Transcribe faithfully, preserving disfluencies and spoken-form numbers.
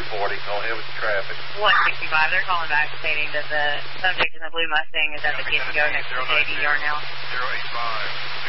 forty. Don't hit with the traffic. one sixty-five. They're calling back stating that the subject in the blue Mustang is at the Get and Go next to the J D Yard now. zero eight five.